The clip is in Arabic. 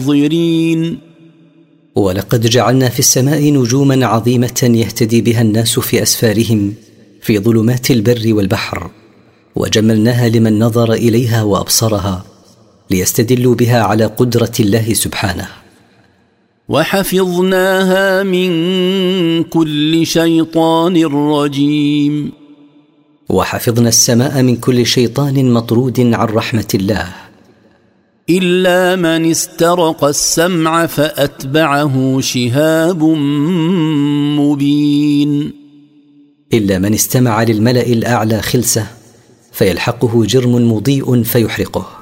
ولقد جعلنا في السماء نجوما عظيمة يهتدي بها الناس في أسفارهم في ظلمات البر والبحر، وجملناها لمن نظر إليها وأبصرها ليستدلوا بها على قدرة الله سبحانه. وحفظناها من كل شيطان رجيم. وحفظنا السماء من كل شيطان مطرود عن رحمة الله، إلا من استرق السمع فأتبعه شهاب مبين. إلا من استمع للملأ الأعلى خلسة فيلحقه جرم مضيء فيحرقه.